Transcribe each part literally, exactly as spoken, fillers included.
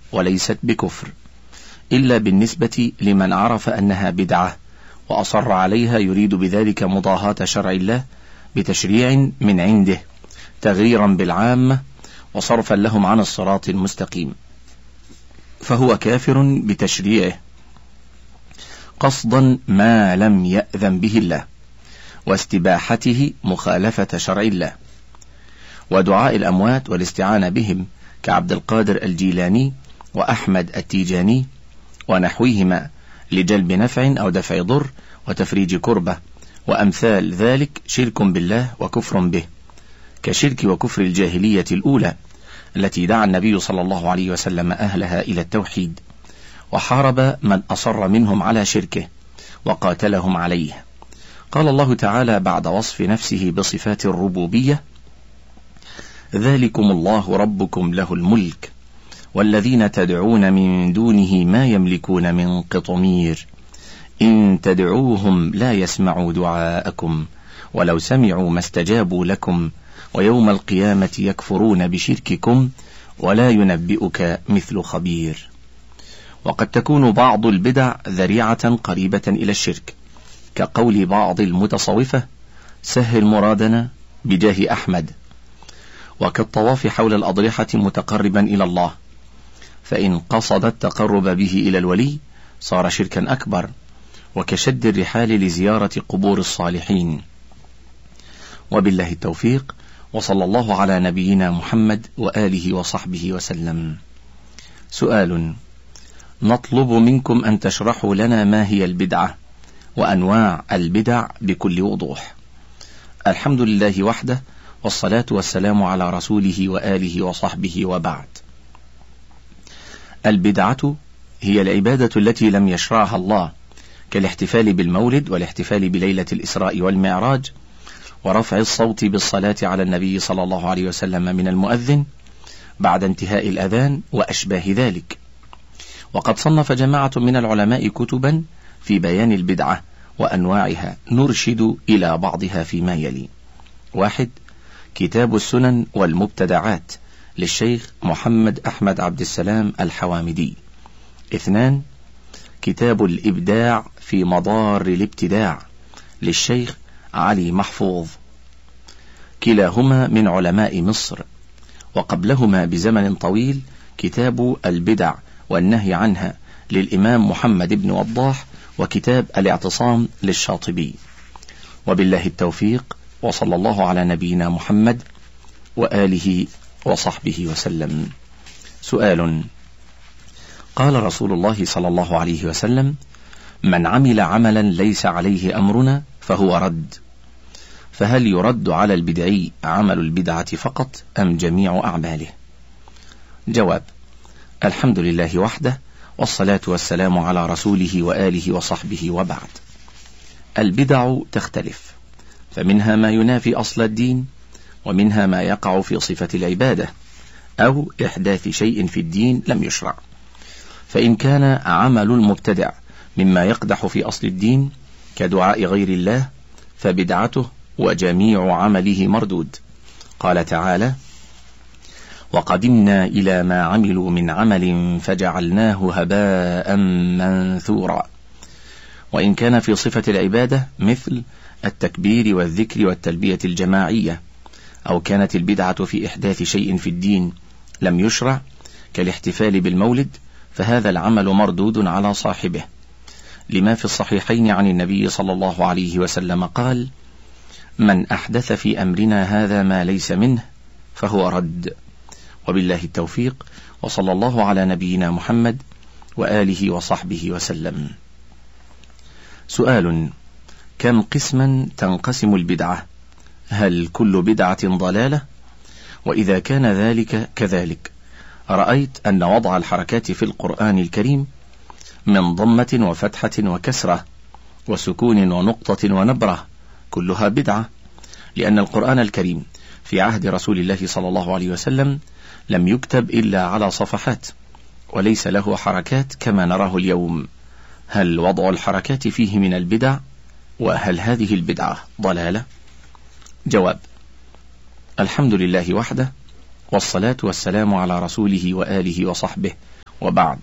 وليست بكفر، إلا بالنسبة لمن عرف أنها بدعة وأصر عليها يريد بذلك مضاهاة شرع الله بتشريع من عنده تغييرا بالعامة وصرفا لهم عن الصراط المستقيم، فهو كافر بتشريعه قصدا ما لم يأذن به الله، واستباحته مخالفة شرع الله. ودعاء الأموات والاستعانة بهم كعبد القادر الجيلاني وأحمد التيجاني ونحويهما لجلب نفع أو دفع ضر وتفريج كربة وأمثال ذلك شرك بالله وكفر به، كشرك وكفر الجاهلية الأولى التي دعا النبي صلى الله عليه وسلم أهلها إلى التوحيد، وحارب من أصر منهم على شركه وقاتلهم عليه. قال الله تعالى بعد وصف نفسه بصفات الربوبية: ذلكم الله ربكم له الملك والذين تدعون من دونه ما يملكون من قطمير إن تدعوهم لا يسمعوا دعاءكم ولو سمعوا ما استجابوا لكم ويوم القيامة يكفرون بشرككم ولا ينبئك مثل خبير. وقد تكون بعض البدع ذريعة قريبة إلى الشرك، كقول بعض المتصوفة: سهل مرادنا بجاه أحمد، وكالطواف حول الأضرحة متقربا إلى الله، فإن قصد التقرب به إلى الولي صار شركا أكبر، وكشد الرحال لزيارة قبور الصالحين. وبالله التوفيق، وصلى الله على نبينا محمد وآله وصحبه وسلم. سؤال: نطلب منكم أن تشرحوا لنا ما هي البدعة وأنواع البدع بكل وضوح. الحمد لله وحده، والصلاة والسلام على رسوله وآله وصحبه، وبعد. البدعة هي العبادة التي لم يشرعها الله، كالاحتفال بالمولد والاحتفال بليلة الإسراء والمعراج ورفع الصوت بالصلاة على النبي صلى الله عليه وسلم من المؤذن بعد انتهاء الأذان وأشباه ذلك. وقد صنف جماعة من العلماء كتبا في بيان البدعة وأنواعها، نرشد إلى بعضها فيما يلي: واحد، كتاب السنن والمبتدعات للشيخ محمد أحمد عبد السلام الحوامدي. اثنان، كتاب الإبداع في مضار الابتداع للشيخ علي محفوظ، كلاهما من علماء مصر. وقبلهما بزمن طويل كتاب البدع والنهي عنها للإمام محمد بن وضاح، وكتاب الاعتصام للشاطبي. وبالله التوفيق، وصلى الله على نبينا محمد وآله وصحبه وسلم. سؤال: قال رسول الله صلى الله عليه وسلم: من عمل عملا ليس عليه أمرنا فهو رد. فهل يرد على البدعي عمل البدعة فقط أم جميع أعماله؟ جواب: الحمد لله وحده، والصلاة والسلام على رسوله وآله وصحبه، وبعد. البدع تختلف، فمنها ما ينافي أصل الدين، ومنها ما يقع في صفة العبادة أو إحداث شيء في الدين لم يشرع. فإن كان عمل المبتدع مما يقدح في أصل الدين كدعاء غير الله فبدعته وجميع عمله مردود. قال تعالى: وقدمنا إلى ما عملوا من عمل فجعلناه هباء منثورا. وإن كان في صفة العبادة مثل التكبير والذكر والتلبية الجماعية، أو كانت البدعة في إحداث شيء في الدين لم يشرع كالاحتفال بالمولد، فهذا العمل مردود على صاحبه، لما في الصحيحين عن النبي صلى الله عليه وسلم قال: من أحدث في أمرنا هذا ما ليس منه فهو رد. وبالله التوفيق، وصلى الله على نبينا محمد وآله وصحبه وسلم. سؤال: كم قسما تنقسم البدعة؟ هل كل بدعة ضلالة؟ وإذا كان ذلك كذلك، رأيت أن وضع الحركات في القرآن الكريم من ضمة وفتحة وكسرة وسكون ونقطة ونبرة كلها بدعة، لأن القرآن الكريم في عهد رسول الله صلى الله عليه وسلم لم يكتب إلا على صفحات، وليس له حركات كما نراه اليوم. هل وضع الحركات فيه من البدع؟ وهل هذه البدعة ضلالة؟ جواب: الحمد لله وحده، والصلاة والسلام على رسوله وآله وصحبه، وبعد.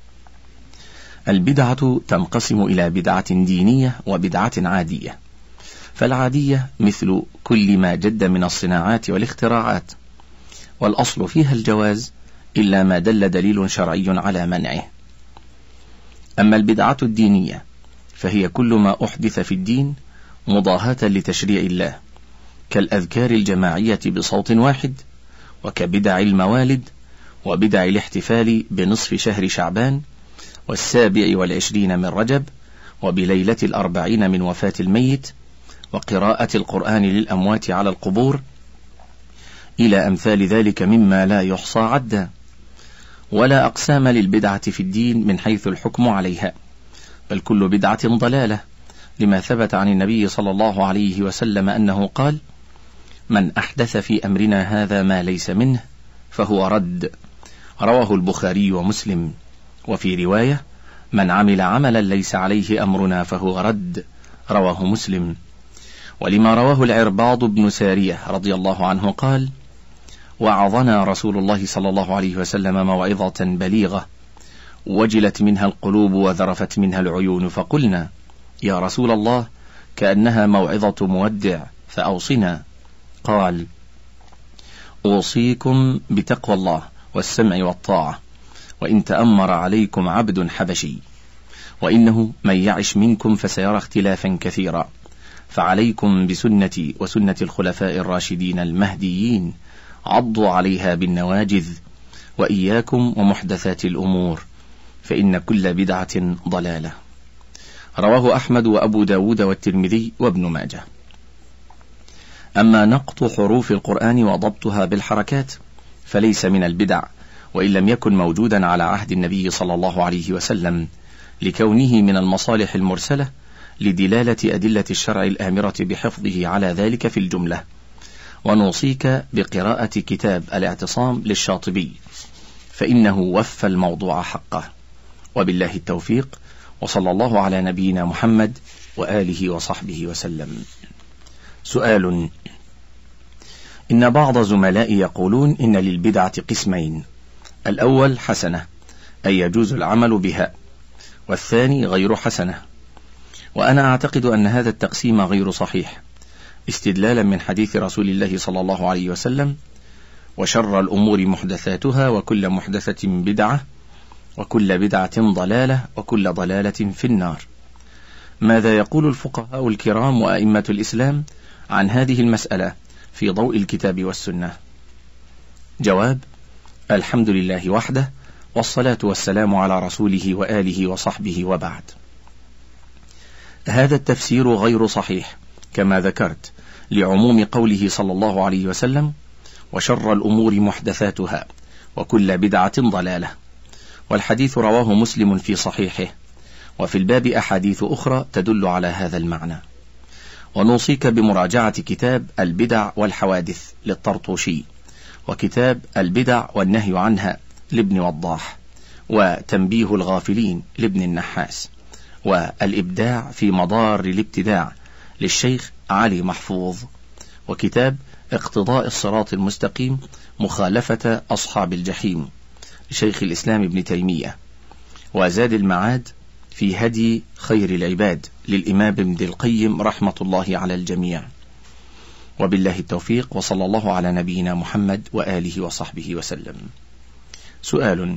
البدعة تنقسم إلى بدعة دينية وبدعة عادية. فالعادية مثل كل ما جد من الصناعات والاختراعات، والأصل فيها الجواز إلا ما دل دليل شرعي على منعه. أما البدعة الدينية فهي كل ما أحدث في الدين مضاهاة لتشريع الله، كالأذكار الجماعية بصوت واحد، وكبدع الموالد، وبدع الاحتفال بنصف شهر شعبان، والسابع والعشرين من رجب، وبليلة الأربعين من وفاة الميت، وقراءة القرآن للأموات على القبور، إلى أمثال ذلك مما لا يحصى عدا. ولا أقسام للبدعة في الدين من حيث الحكم عليها، بل كل بدعة ضلالة، لما ثبت عن النبي صلى الله عليه وسلم أنه قال: من أحدث في أمرنا هذا ما ليس منه فهو رد. رواه البخاري ومسلم. وفي رواية: من عمل عملا ليس عليه أمرنا فهو رد. رواه مسلم. ولما رواه العرباض بن سارية رضي الله عنه قال: وعظنا رسول الله صلى الله عليه وسلم موعظة بليغة، وجلت منها القلوب وذرفت منها العيون، فقلنا: يا رسول الله، كأنها موعظة مودع، فأوصنا. قال: أوصيكم بتقوى الله والسمع والطاعة، وإن تأمر عليكم عبد حبشي، وإنه من يعش منكم فسيرى اختلافا كثيرا، فعليكم بسنتي وسنة الخلفاء الراشدين المهديين، عضوا عليها بالنواجذ، وإياكم ومحدثات الأمور، فإن كل بدعة ضلالة. رواه أحمد وأبو داود والترمذي وابن ماجه. أما نقط حروف القرآن وضبطها بالحركات فليس من البدع، وإن لم يكن موجودا على عهد النبي صلى الله عليه وسلم، لكونه من المصالح المرسلة لدلالة أدلة الشرع الآمرة بحفظه على ذلك في الجملة. ونوصيك بقراءة كتاب الاعتصام للشاطبي، فإنه وفى الموضوع حقه. وبالله التوفيق، وصلى الله على نبينا محمد وآله وصحبه وسلم. سؤال: إن بعض زملائي يقولون إن للبدعة قسمين: الأول حسنة، أي يجوز العمل بها، والثاني غير حسنة. وأنا أعتقد أن هذا التقسيم غير صحيح، استدلالا من حديث رسول الله صلى الله عليه وسلم: وشر الأمور محدثاتها، وكل محدثة بدعة، وكل بدعة ضلالة، وكل ضلالة في النار. ماذا يقول الفقهاء الكرام وأئمة الإسلام عن هذه المسألة في ضوء الكتاب والسنة؟ جواب: الحمد لله وحده، والصلاة والسلام على رسوله وآله وصحبه، وبعد. هذا التفسير غير صحيح كما ذكرت، لعموم قوله صلى الله عليه وسلم: وشر الأمور محدثاتها، وكل بدعة ضلالة. والحديث رواه مسلم في صحيحه، وفي الباب أحاديث أخرى تدل على هذا المعنى. ونوصيك بمراجعة كتاب البدع والحوادث للطرطوشي، وكتاب البدع والنهي عنها لابن وضاح، وتنبيه الغافلين لابن النحاس، والإبداع في مضار الابتداع للشيخ علي محفوظ، وكتاب اقتضاء الصراط المستقيم مخالفة أصحاب الجحيم لشيخ الإسلام ابن تيمية، وزاد المعاد في هدي خير العباد للإمام ابن القيم رحمة الله على الجميع. وبالله التوفيق، وصلى الله على نبينا محمد وآله وصحبه وسلم. سؤال: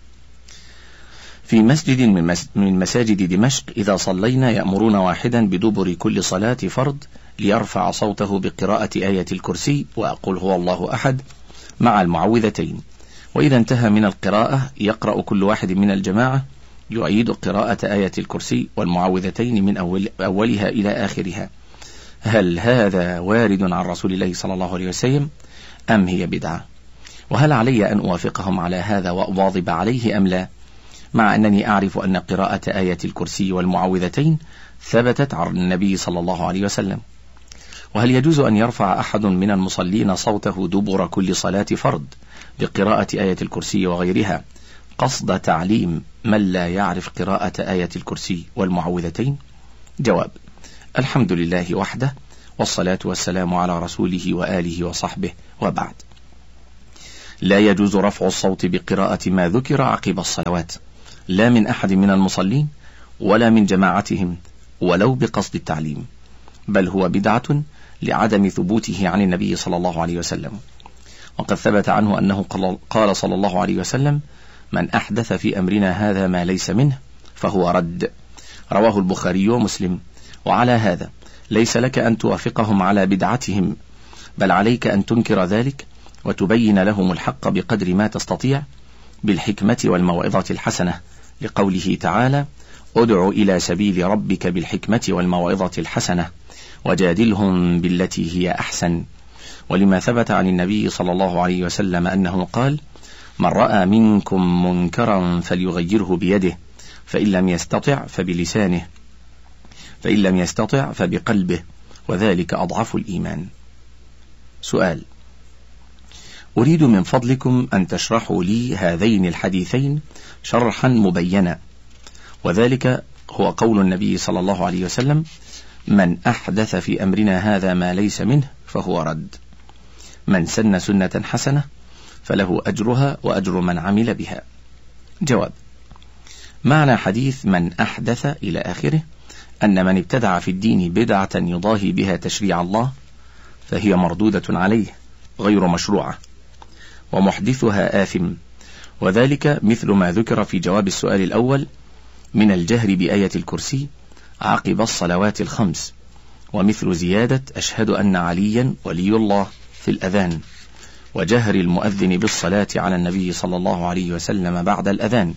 في مسجد من مساجد دمشق إذا صلينا يأمرون واحدا بدبر كل صلاة فرض ليرفع صوته بقراءة آية الكرسي وأقول هو الله أحد مع المعوذتين، وإذا انتهى من القراءة يقرأ كل واحد من الجماعة يعيد قراءة آية الكرسي والمعوذتين من أول أولها إلى آخرها. هل هذا وارد عن رسول الله صلى الله عليه وسلم أم هي بدعة؟ وهل علي أن أوافقهم على هذا وأواظب عليه أم لا، مع أنني أعرف أن قراءة آية الكرسي والمعوذتين ثبتت عن النبي صلى الله عليه وسلم؟ وهل يجوز أن يرفع أحد من المصلين صوته دبر كل صلاة فرض بقراءة آية الكرسي وغيرها قصد تعليم من لا يعرف قراءة آية الكرسي والمعوذتين؟ جواب: الحمد لله وحده، والصلاة والسلام على رسوله وآله وصحبه، وبعد. لا يجوز رفع الصوت بقراءة ما ذكر عقب الصلوات، لا من أحد من المصلين ولا من جماعتهم ولو بقصد التعليم، بل هو بدعة لعدم ثبوته عن النبي صلى الله عليه وسلم. وقد ثبت عنه أنه قال صلى الله عليه وسلم: من أحدث في أمرنا هذا ما ليس منه فهو رد. رواه البخاري ومسلم. وعلى هذا ليس لك أن توافقهم على بدعتهم، بل عليك أن تنكر ذلك وتبين لهم الحق بقدر ما تستطيع بالحكمة والموعظة الحسنة، لقوله تعالى: ادع إلى سبيل ربك بالحكمة والموعظة الحسنة وجادلهم بالتي هي أحسن. ولما ثبت عن النبي صلى الله عليه وسلم أنه قال: من رأى منكم منكرا فليغيره بيده، فإن لم يستطع فبلسانه، فإن لم يستطع فبقلبه، وذلك أضعف الإيمان. سؤال: أريد من فضلكم أن تشرحوا لي هذين الحديثين شرحا مبينا، وذلك هو قول النبي صلى الله عليه وسلم: من أحدث في أمرنا هذا ما ليس منه فهو رد. من سن سنة حسنة فله أجرها وأجر من عمل بها. جواب: معنى حديث من أحدث إلى آخره أن من ابتدع في الدين بدعة يضاهي بها تشريع الله فهي مردودة عليه غير مشروعة، ومحدثها آثم، وذلك مثل ما ذكر في جواب السؤال الأول من الجهر بآية الكرسي عقب الصلوات الخمس، ومثل زيادة أشهد أن عليا ولي الله في الأذان، وجهر المؤذن بالصلاة على النبي صلى الله عليه وسلم بعد الأذان.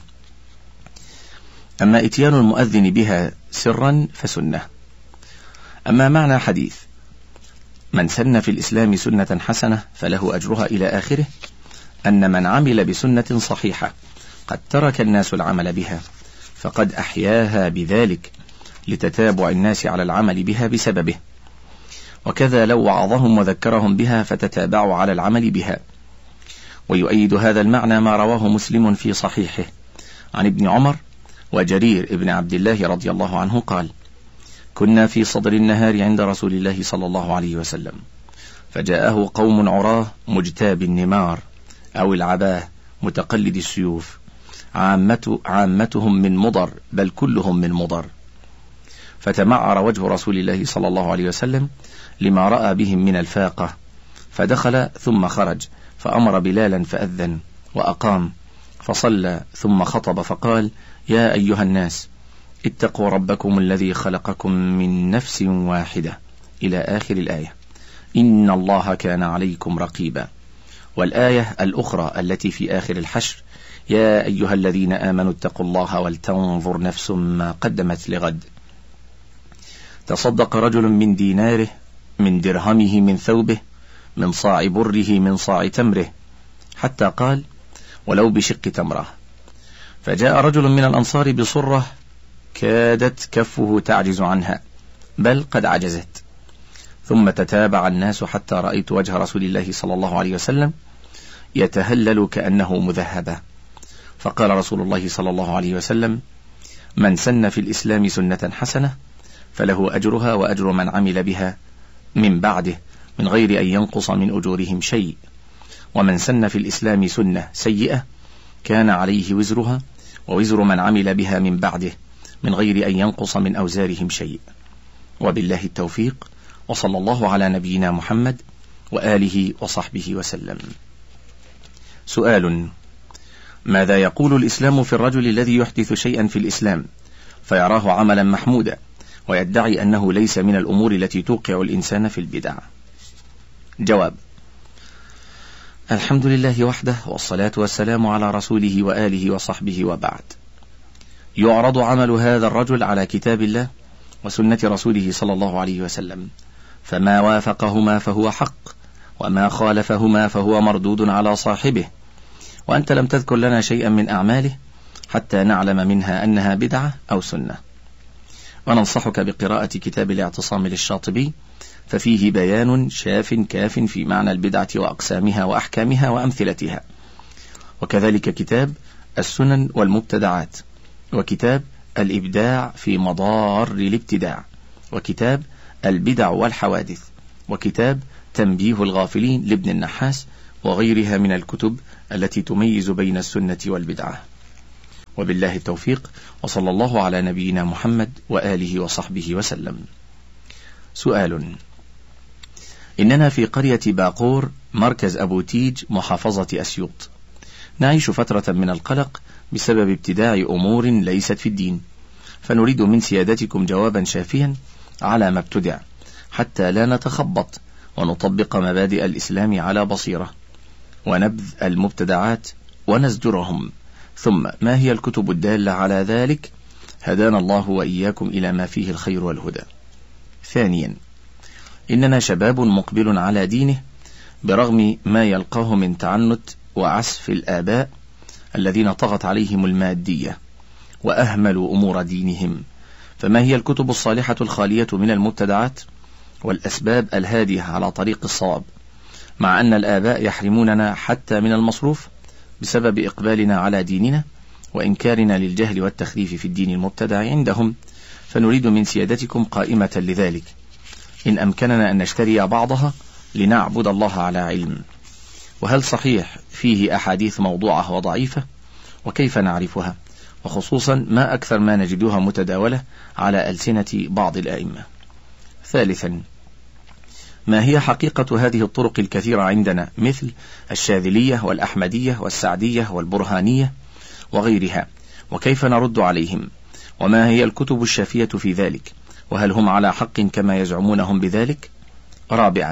أما إتيان المؤذن بها سرا فسنة. أما معنى حديث من سن في الإسلام سنة حسنة فله أجرها إلى آخره، أن من عمل بسنة صحيحة قد ترك الناس العمل بها فقد أحياها بذلك لتتابع الناس على العمل بها بسببه، وكذا لو وعظهم وذكرهم بها فتتابعوا على العمل بها. ويؤيد هذا المعنى ما رواه مسلم في صحيحه عن ابن عمر وجرير ابن عبد الله رضي الله عنه قال: كنا في صدر النهار عند رسول الله صلى الله عليه وسلم، فجاءه قوم عراه مجتاب النمار أو العباه متقلد السيوف، عامته عامتهم من مضر بل كلهم من مضر، فتمعر وجه رسول الله صلى الله عليه وسلم لما رأى بهم من الفاقة، فدخل ثم خرج فأمر بلالا فأذن وأقام فصلى ثم خطب فقال: يا أيها الناس اتقوا ربكم الذي خلقكم من نفس واحدة إلى آخر الآية، إن الله كان عليكم رقيبا. والآية الأخرى التي في آخر الحشر: يا أيها الذين آمنوا اتقوا الله ولتنظر نفس ما قدمت لغد. تصدق رجل من ديناره من درهمه من ثوبه من صاع بره من صاع تمره، حتى قال: ولو بشق تمره. فجاء رجل من الأنصار بصرة كادت كفه تعجز عنها بل قد عجزت، ثم تتابع الناس حتى رأيت وجه رسول الله صلى الله عليه وسلم يتهلل كأنه مذهبة، فقال رسول الله صلى الله عليه وسلم: من سن في الإسلام سنة حسنة فله أجرها وأجر من عمل بها من بعده من غير أن ينقص من أجورهم شيء، ومن سن في الإسلام سنة سيئة كان عليه وزرها ووزر من عمل بها من بعده من غير أن ينقص من أوزارهم شيء. وبالله التوفيق، وصلى الله على نبينا محمد وآله وصحبه وسلم. سؤال: ماذا يقول الإسلام في الرجل الذي يحدث شيئا في الإسلام فيراه عملا محمودا ويدعي أنه ليس من الأمور التي توقع الإنسان في البدع؟ جواب: الحمد لله وحده، والصلاة والسلام على رسوله وآله وصحبه، وبعد. يعرض عمل هذا الرجل على كتاب الله وسنة رسوله صلى الله عليه وسلم، فما وافقهما فهو حق، وما خالفهما فهو مردود على صاحبه. وأنت لم تذكر لنا شيئا من أعماله حتى نعلم منها أنها بدعة أو سنة. وننصحك بقراءة كتاب الاعتصام للشاطبي، ففيه بيان شاف كاف في معنى البدعة وأقسامها وأحكامها وأمثلتها، وكذلك كتاب السنن والمبتدعات، وكتاب الإبداع في مضار الابتداع، وكتاب البدع والحوادث، وكتاب تنبيه الغافلين لابن النحاس، وغيرها من الكتب التي تميز بين السنة والبدعة. وبالله التوفيق، وصلى الله على نبينا محمد وآله وصحبه وسلم. سؤال: إننا في قرية باقور مركز أبو تيج محافظة أسيوط، نعيش فترة من القلق بسبب ابتداع أمور ليست في الدين، فنريد من سيادتكم جوابا شافيا على ما ابتدع حتى لا نتخبط، ونطبق مبادئ الإسلام على بصيرة، ونبذ المبتدعات ونزجرهم. ثم ما هي الكتب الدالة على ذلك؟ هدانا الله وإياكم إلى ما فيه الخير والهدى. ثانيا: إننا شباب مقبل على دينه برغم ما يلقاه من تعنت وعسف الآباء الذين طغت عليهم المادية وأهملوا أمور دينهم، فما هي الكتب الصالحة الخالية من المبتدعات والأسباب الهادية على طريق الصواب، مع أن الآباء يحرموننا حتى من المصروف بسبب إقبالنا على ديننا وإنكارنا للجهل والتخريف في الدين المبتدع عندهم، فنريد من سيادتكم قائمة لذلك إن أمكننا أن نشتري بعضها لنعبد الله على علم. وهل صحيح فيه أحاديث موضوعة وضعيفة؟ وكيف نعرفها؟ وخصوصا ما أكثر ما نجدها متداولة على ألسنة بعض الأئمة. ثالثا: ما هي حقيقة هذه الطرق الكثيرة عندنا مثل الشاذلية والأحمدية والسعدية والبرهانية وغيرها، وكيف نرد عليهم؟ وما هي الكتب الشافية في ذلك؟ وهل هم على حق كما يزعمونهم بذلك؟ رابعا: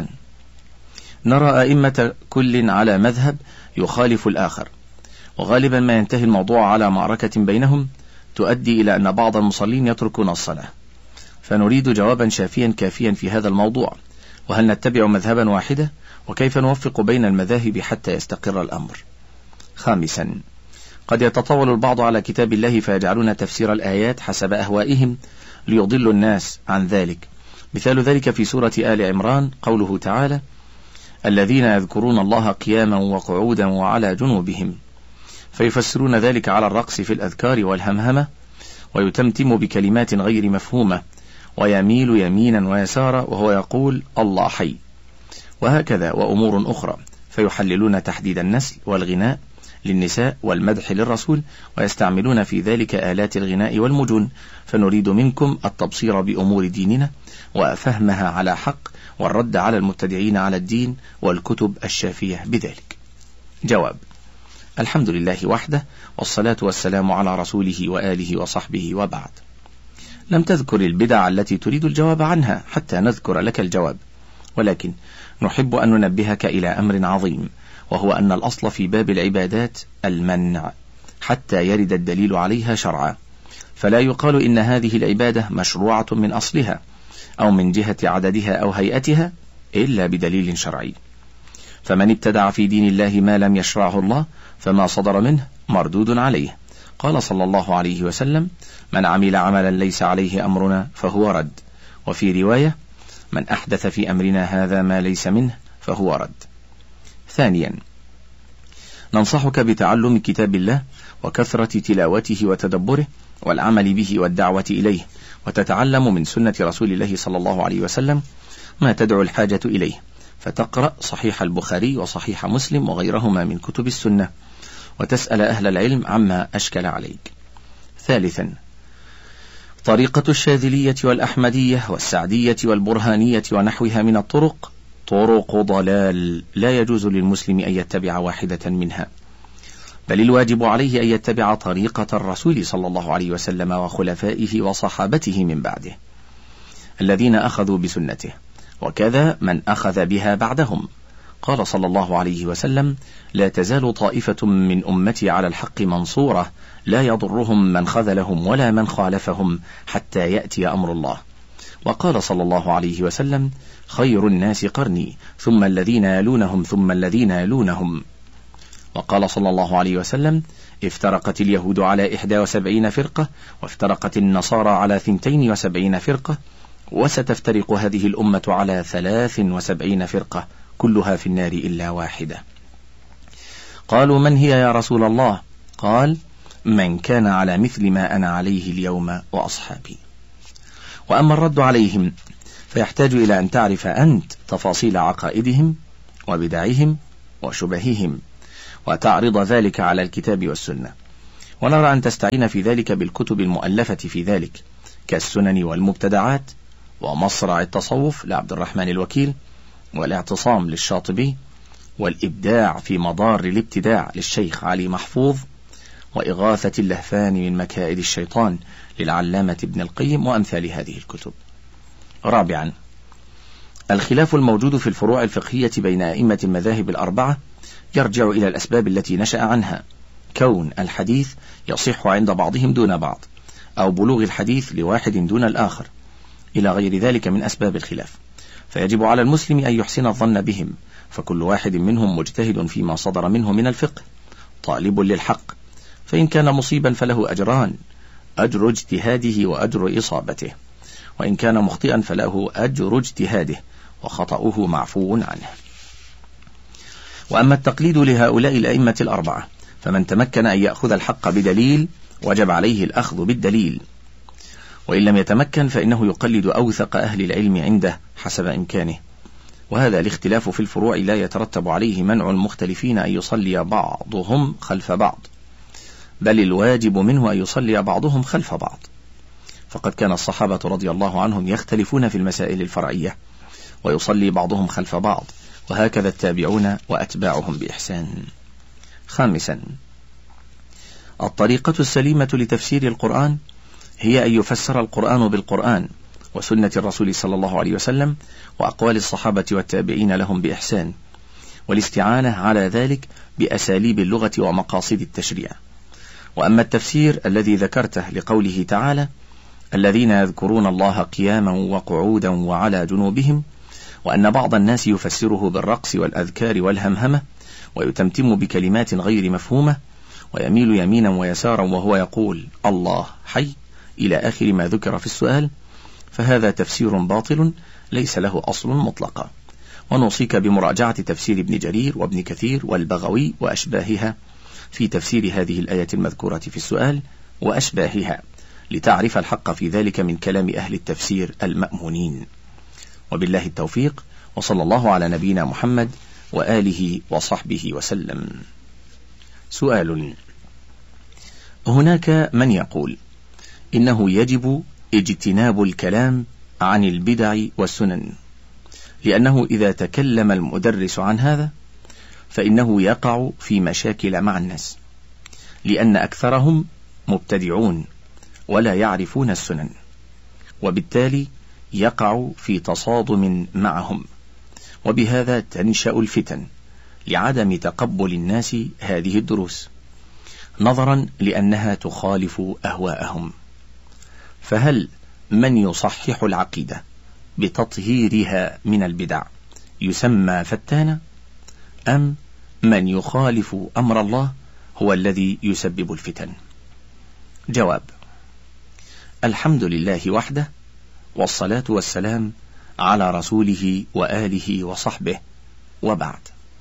نرى أئمة كل على مذهب يخالف الآخر، وغالبا ما ينتهي الموضوع على معركة بينهم تؤدي إلى أن بعض المصلين يتركون الصلاة، فنريد جوابا شافيا كافيا في هذا الموضوع. وهل نتبع مذهبا واحدة؟ وكيف نوفق بين المذاهب حتى يستقر الأمر؟ خامسا: قد يتطاول البعض على كتاب الله فيجعلون تفسير الآيات حسب أهوائهم ليضلوا الناس عن ذلك. مثال ذلك في سورة آل عمران قوله تعالى: الذين يذكرون الله قياما وقعودا وعلى جنوبهم، فيفسرون ذلك على الرقص في الأذكار والهمهمة، ويتمتم بكلمات غير مفهومة، ويميل يمينا ويسارا وهو يقول الله حي، وهكذا وأمور أخرى، فيحللون تحديد النسل والغناء للنساء والمدح للرسول، ويستعملون في ذلك آلات الغناء والمجون. فنريد منكم التبصير بأمور ديننا وفهمها على حق، والرد على المبتدعين على الدين والكتب الشافية بذلك. جواب: الحمد لله وحده، والصلاة والسلام على رسوله وآله وصحبه، وبعد. لم تذكر البدع التي تريد الجواب عنها حتى نذكر لك الجواب، ولكن نحب أن ننبهك إلى أمر عظيم، وهو أن الأصل في باب العبادات المنع حتى يرد الدليل عليها شرعا، فلا يقال إن هذه العبادة مشروعة من أصلها أو من جهة عددها أو هيئتها إلا بدليل شرعي. فمن ابتدع في دين الله ما لم يشرعه الله فما صدر منه مردود عليه. قال صلى الله عليه وسلم: من عمل عملا ليس عليه أمرنا فهو رد. وفي رواية: من أحدث في أمرنا هذا ما ليس منه فهو رد. ثانيا: ننصحك بتعلم كتاب الله وكثرة تلاوته وتدبره والعمل به والدعوة إليه، وتتعلم من سنة رسول الله صلى الله عليه وسلم ما تدعو الحاجة إليه، فتقرأ صحيح البخاري وصحيح مسلم وغيرهما من كتب السنة، وتسأل أهل العلم عما أشكل عليك. ثالثا: طريقة الشاذلية والأحمدية والسعدية والبرهانية ونحوها من الطرق طرق ضلال، لا يجوز للمسلم أن يتبع واحدة منها، بل الواجب عليه أن يتبع طريقة الرسول صلى الله عليه وسلم وخلفائه وصحابته من بعده الذين أخذوا بسنته، وكذا من أخذ بها بعدهم. قال صلى الله عليه وسلم: لا تزال طائفة من أمتي على الحق منصورة، لا يضرهم من خذلهم ولا من خالفهم حتى يأتي أمر الله. وقال صلى الله عليه وسلم: خير الناس قرني، ثم الذين يلونهم، ثم الذين يلونهم. وقال صلى الله عليه وسلم: افترقت اليهود على إحدى وسبعين فرقة، وافترقت النصارى على ثنتين وسبعين فرقة، وستفترق هذه الأمة على ثلاث وسبعين فرقة، كلها في النار إلا واحدة. قالوا: من هي يا رسول الله؟ قال: من كان على مثل ما أنا عليه اليوم وأصحابي. وأما الرد عليهم فيحتاج إلى أن تعرف أنت تفاصيل عقائدهم وبدعهم وشبههم، وتعرض ذلك على الكتاب والسنة. ونرى أن تستعين في ذلك بالكتب المؤلفة في ذلك كالسنن والمبتدعات، ومصرع التصوف لعبد الرحمن الوكيل، والاعتصام للشاطبي، والإبداع في مضار الابتداع للشيخ علي محفوظ، وإغاثة اللهفان من مكائد الشيطان للعلامة ابن القيم، وأمثال هذه الكتب. رابعا، الخلاف الموجود في الفروع الفقهية بين أئمة المذاهب الأربعة يرجع إلى الأسباب التي نشأ عنها، كون الحديث يصح عند بعضهم دون بعض، أو بلوغ الحديث لواحد دون الآخر، إلى غير ذلك من أسباب الخلاف. فيجب على المسلم أن يحسن الظن بهم، فكل واحد منهم مجتهد فيما صدر منه من الفقه، طالب للحق، فإن كان مصيبا فله أجران، أجر اجتهاده وأجر إصابته، وإن كان مخطئا فله أجر اجتهاده وخطأه معفو عنه. وأما التقليد لهؤلاء الأئمة الأربعة، فمن تمكن أن يأخذ الحق بدليل وجب عليه الأخذ بالدليل، وإن لم يتمكن فإنه يقلد أوثق أهل العلم عنده حسب إمكانه. وهذا الاختلاف في الفروع لا يترتب عليه منع المختلفين أن يصلي بعضهم خلف بعض، بل الواجب منه أن يصلي بعضهم خلف بعض، فقد كان الصحابة رضي الله عنهم يختلفون في المسائل الفرعية ويصلي بعضهم خلف بعض، وهكذا التابعون وأتباعهم بإحسان. خامسا، الطريقة السليمة لتفسير القرآن هي أن يفسر القرآن بالقرآن وسنة الرسول صلى الله عليه وسلم وأقوال الصحابة والتابعين لهم بإحسان، والاستعانة على ذلك بأساليب اللغة ومقاصد التشريع. وأما التفسير الذي ذكرته لقوله تعالى: الذين يذكرون الله قياما وقعودا وعلى جنوبهم، وأن بعض الناس يفسره بالرقص والأذكار والهمهمة، ويتمتم بكلمات غير مفهومة، ويميل يمينا ويسارا وهو يقول الله حي إلى آخر ما ذكر في السؤال، فهذا تفسير باطل ليس له أصل مطلقا. ونوصيك بمراجعة تفسير ابن جرير وابن كثير والبغوي وأشباهها في تفسير هذه الآية المذكورة في السؤال وأشباهها، لتعرف الحق في ذلك من كلام أهل التفسير المأمونين. وبالله التوفيق، وصلى الله على نبينا محمد وآله وصحبه وسلم. سؤال: هناك من يقول إنه يجب اجتناب الكلام عن البدع والسنن، لأنه إذا تكلم المدرس عن هذا فإنه يقع في مشاكل مع الناس، لأن أكثرهم مبتدعون ولا يعرفون السنن، وبالتالي يقع في تصادم معهم، وبهذا تنشأ الفتن لعدم تقبل الناس هذه الدروس، نظرا لأنها تخالف أهواءهم. فهل من يصحح العقيدة بتطهيرها من البدع يسمى فتانا، أم من يخالف أمر الله هو الذي يسبب الفتن؟ جواب: الحمد لله وحده، والصلاة والسلام على رسوله وآله وصحبه، وبعد.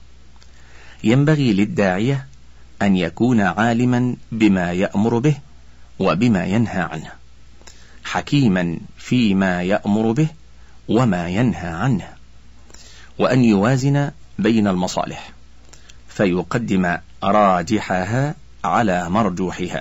ينبغي للداعية أن يكون عالما بما يأمر به وبما ينهى عنه، حكيما فيما يأمر به وما ينهى عنه، وأن يوازن بين المصالح فيقدم راجحها على مرجوحها،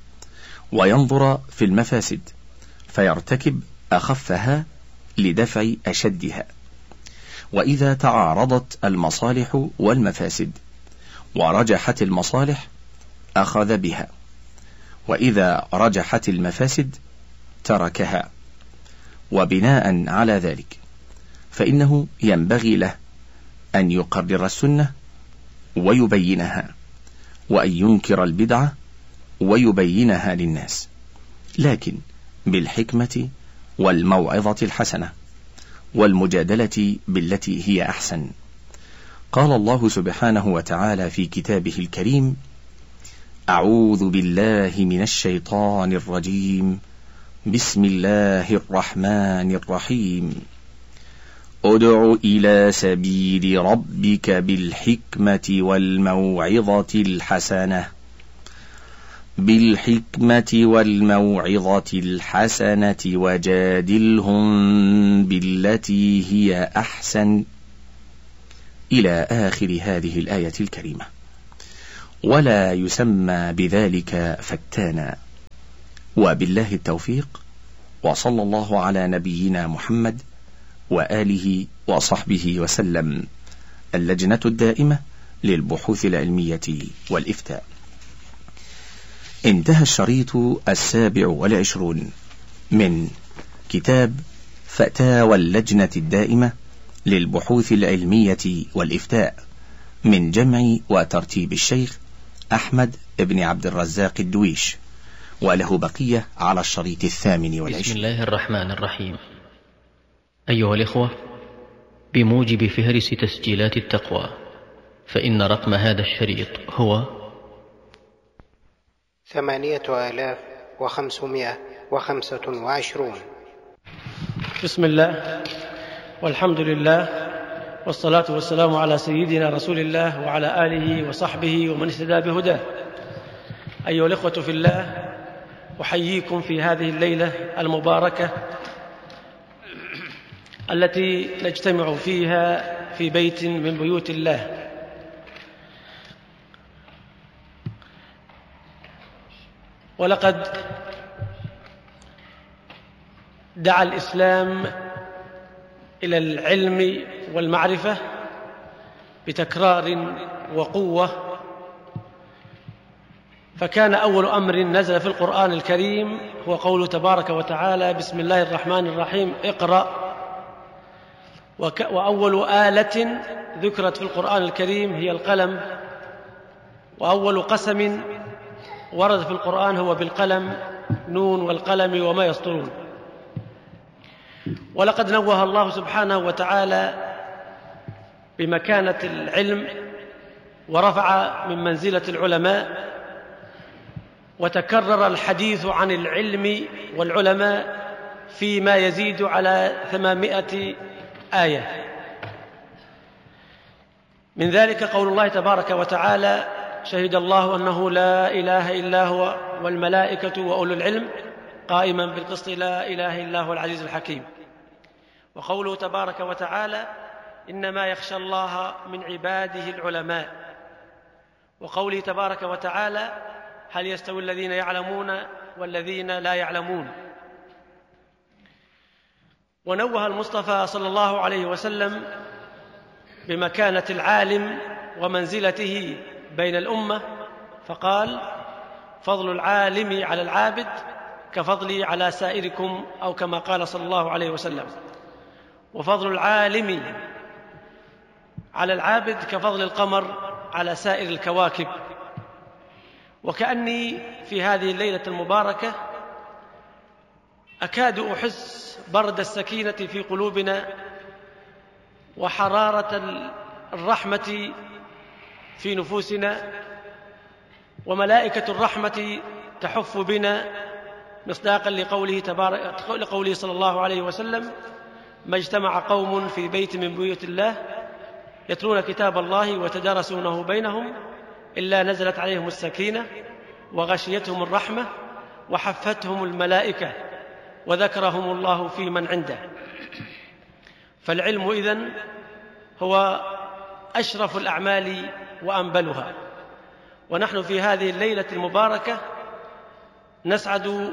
وينظر في المفاسد فيرتكب أخفها لدفع أشدها. وإذا تعارضت المصالح والمفاسد ورجحت المصالح أخذ بها، وإذا رجحت المفاسد تركها. وبناء على ذلك فإنه ينبغي له أن يقرر السنة ويبينها، وأن ينكر البدعة ويبينها للناس، لكن بالحكمة والموعظة الحسنة والمجادلة بالتي هي أحسن. قال الله سبحانه وتعالى في كتابه الكريم: أعوذ بالله من الشيطان الرجيم، بسم الله الرحمن الرحيم، ادع إلى سبيل ربك بالحكمة والموعظة الحسنة بالحكمة والموعظة الحسنة وجادلهم بالتي هي أحسن، إلى آخر هذه الآية الكريمة. ولا يسمى بذلك فتانا. وبالله التوفيق، وصلى الله على نبينا محمد وآله وصحبه وسلم. اللجنة الدائمة للبحوث العلمية والإفتاء. انتهى الشريط السابع والعشرون من كتاب فتاوى اللجنة الدائمة للبحوث العلمية والإفتاء من جمع وترتيب الشيخ أحمد بن عبد الرزاق الدويش، وله بقية على الشريط الثامن والعشرين. بسم الله الرحمن الرحيم. أيها الإخوة، بموجب فهرس تسجيلات التقوى، فإن رقم هذا الشريط هو ثمانية آلاف وخمسمائة وخمسة وعشرون. بسم الله والحمد لله والصلاة والسلام على سيدنا رسول الله وعلى آله وصحبه ومن اهتدى بهداه. أيها الإخوة في الله، أحييكم في هذه الليلة المباركة التي نجتمع فيها في بيت من بيوت الله. ولقد دعا الإسلام إلى العلم والمعرفة بتكرار وقوة، فكان أول أمر نزل في القرآن الكريم هو قوله تبارك وتعالى: بسم الله الرحمن الرحيم، اقرأ. وأول آلة ذكرت في القرآن الكريم هي القلم، وأول قسم ورد في القرآن هو بالقلم، نون والقلم وما يسطرون. ولقد نوه الله سبحانه وتعالى بمكانة العلم ورفع من منزلة العلماء، وتكرر الحديث عن العلم والعلماء فيما يزيد على ثمانمائة آية. من ذلك قول الله تبارك وتعالى: شهد الله أنه لا إله إلا هو والملائكة وأولو العلم قائما بالقسط لا إله إلا هو العزيز الحكيم. وقوله تبارك وتعالى: إنما يخشى الله من عباده العلماء. وقوله تبارك وتعالى: هل يستوي الذين يعلمون والذين لا يعلمون. ونوه المصطفى صلى الله عليه وسلم بمكانة العالم ومنزلته بين الأمة، فقال: فضل العالم على العابد كفضلي على سائركم، أو كما قال صلى الله عليه وسلم. وفضل العالم على العابد كفضل القمر على سائر الكواكب. وكأني في هذه الليلة المباركة أكاد أحس برد السكينة في قلوبنا وحرارة الرحمة في نفوسنا، وملائكة الرحمة تحف بنا مصداقا لقوله تبارك لقوله صلى الله عليه وسلم: ما اجتمع قوم في بيت من بيوت الله يتلون كتاب الله وتدارسونه بينهم إلا نزلت عليهم السكينة وغشيتهم الرحمة وحفتهم الملائكة وذكرهم الله في من عنده. فالعلم إذن هو أشرف الأعمال وأنبلها. ونحن في هذه الليلة المباركة نسعد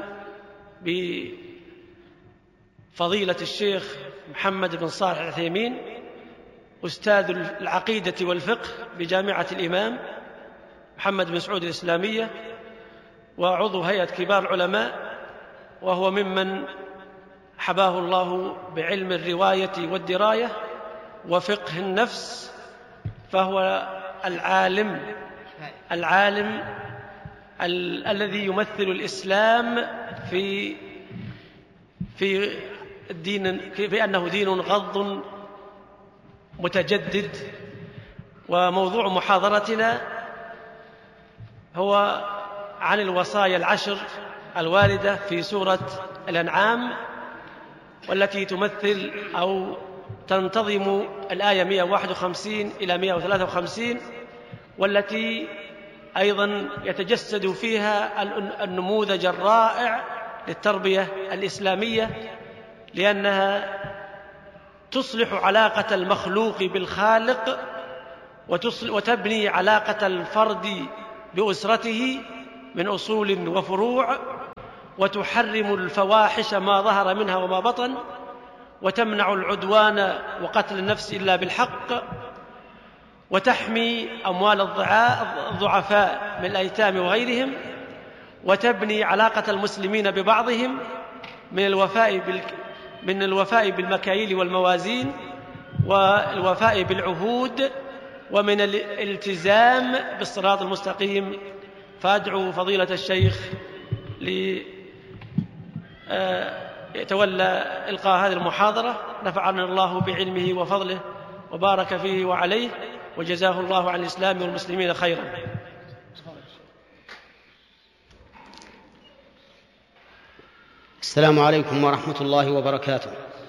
بفضيلة الشيخ محمد بن صالح العثيمين، أستاذ العقيدة والفقه بجامعة الإمام محمد بن سعود الإسلامية، وعضو هيئة كبار العلماء، وهو ممن حباه الله بعلم الرواية والدراية وفقه النفس، فهو العالم العالم ال- الذي يمثل الإسلام في في الدين، بأنه دين غض متجدد. وموضوع محاضرتنا هو عن الوصايا العشر الواردة في سورة الأنعام، والتي تمثل أو تنتظم الآية مئة وواحد وخمسين إلى مئة وثلاثة وخمسين، والتي أيضا يتجسد فيها النموذج الرائع للتربية الإسلامية، لأنها تصلح علاقة المخلوق بالخالق وتبني علاقة الفرد بأسرته من أصول وفروع، وتحرم الفواحش ما ظهر منها وما بطن، وتمنع العدوان وقتل النفس إلا بالحق، وتحمي أموال الضعفاء من الأيتام وغيرهم، وتبني علاقة المسلمين ببعضهم من الوفاء بال... من الوفاء بالمكاييل والموازين، والوفاء بالعهود، ومن الالتزام بالصراط المستقيم. فأدعو فضيلة الشيخ ليتولى إلقاء هذه المحاضرة، نفعنا الله بعلمه وفضله وبارك فيه وعليه، وجزاه الله عن الإسلام والمسلمين خيرا. السلام عليكم ورحمة الله وبركاته.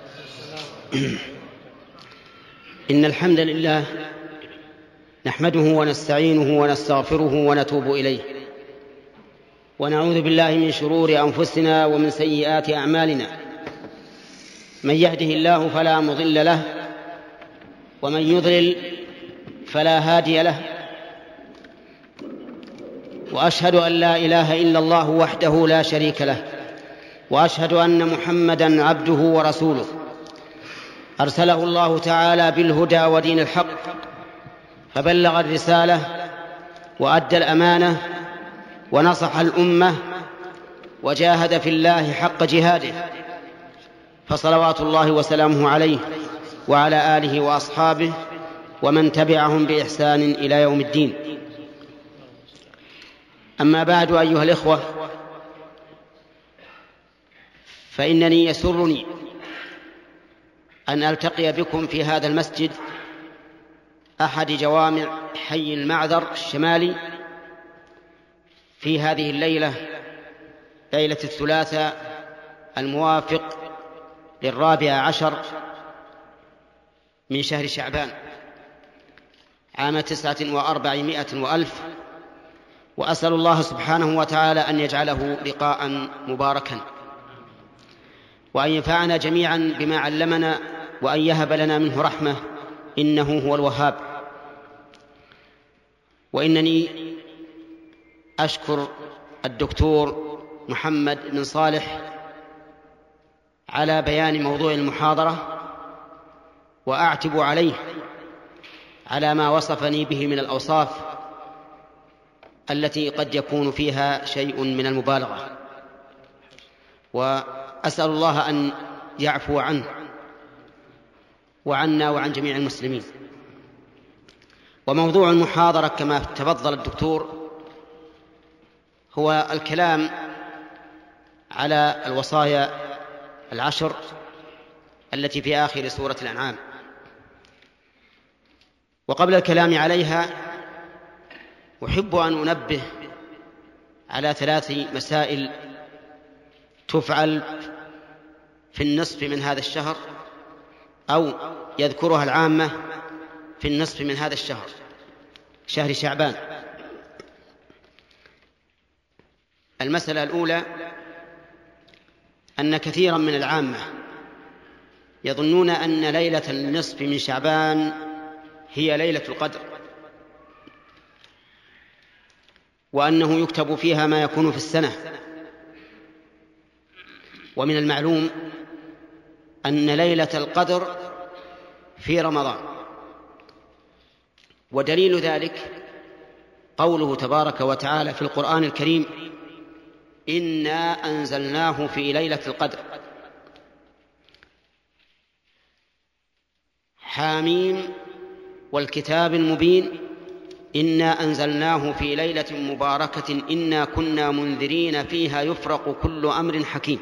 إن الحمد لله نحمده ونستعينه ونستغفره ونتوب إليه، ونعوذ بالله من شرور أنفسنا ومن سيئات أعمالنا. من يهده الله فلا مضل له، ومن يضلل فلا هادي له، وأشهد أن لا إله إلا الله وحده لا شريك له، وأشهد أن محمدًا عبده ورسوله، أرسله الله تعالى بالهدى ودين الحق، فبلغ الرسالة وأدى الأمانة ونصح الأمة وجاهد في الله حق جهاده، فصلوات الله وسلامه عليه وعلى آله وأصحابه ومن تبعهم بإحسان إلى يوم الدين. أما بعد، أيها الإخوة، فإنني يسرني أن ألتقي بكم في هذا المسجد، أحد جوامع حي المعذر الشمالي، في هذه الليلة، ليلة الثلاثاء الموافق للرابع عشر من شهر شعبان عام تسعة وأربعمائة وألف، وأسأل الله سبحانه وتعالى أن يجعله لقاء مباركا، وأن ينفعنا جميعا بما علمنا، وأن يهب لنا منه رحمة، إنه هو الوهاب. وإنني أشكر الدكتور محمد بن صالح على بيان موضوع المحاضرة، وأعتب عليه على ما وصفني به من الأوصاف التي قد يكون فيها شيء من المبالغة، وأسأل الله أن يعفو عنه وعنا وعن جميع المسلمين. وموضوع المحاضرة كما تفضل الدكتور هو الكلام على الوصايا العشر التي في آخر سورة الأنعام. وقبل الكلام عليها أحب أن أنبه على ثلاث مسائل تفعل في النصف من هذا الشهر، أو يذكرها العامة في النصف من هذا الشهر، شهر شعبان. المسألة الأولى أن كثيرا من العامة يظنون أن ليلة النصف من شعبان هي ليلة القدر، وأنه يكتب فيها ما يكون في السنة. ومن المعلوم أن ليلة القدر في رمضان، ودليل ذلك قوله تبارك وتعالى في القرآن الكريم: إنا أنزلناه في ليلة القدر. حاميم والكتاب المبين، إنا أنزلناه في ليلة مباركة إنا كنا منذرين فيها يفرق كل أمر حكيم.